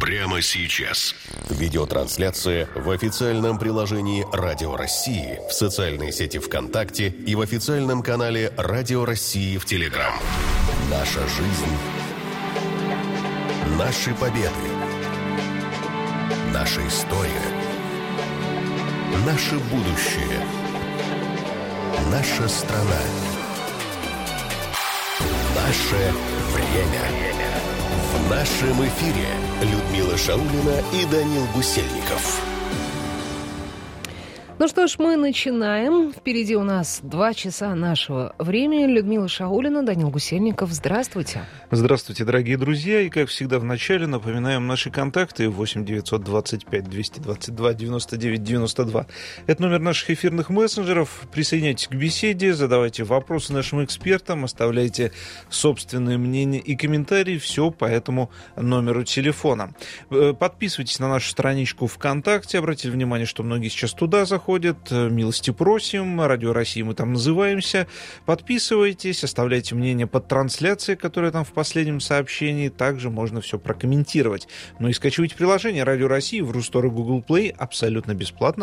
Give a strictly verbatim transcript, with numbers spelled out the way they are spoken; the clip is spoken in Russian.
прямо сейчас. Видеотрансляция в официальном приложении «Радио России», в социальной сети ВКонтакте и в официальном канале «Радио России» в Телеграм. Наша жизнь. Наши победы. Наша история. Наше будущее. Наша страна. Наше время. В нашем эфире Людмила Шаулина и Данил Гусельников. Ну что ж, мы начинаем. Впереди у нас два часа нашего времени. Людмила Шаулина, Данил Гусельников. Здравствуйте. Здравствуйте, дорогие друзья. И, как всегда, в начале напоминаем наши контакты. восемь девятьсот двадцать пять двести двадцать два девяносто девять девяносто два. Это номер наших эфирных мессенджеров. Присоединяйтесь к беседе, задавайте вопросы нашим экспертам, оставляйте собственное мнение и комментарии. Все по этому номеру телефона. Подписывайтесь на нашу страничку ВКонтакте. Обратите внимание, что многие сейчас туда заходят. Милости просим. Радио России мы там называемся. Подписывайтесь, оставляйте мнение под трансляцией, которая там в последнем сообщении. Также можно все прокомментировать. Ну и скачивайте приложение Радио России в Рустор и Google Play абсолютно бесплатно.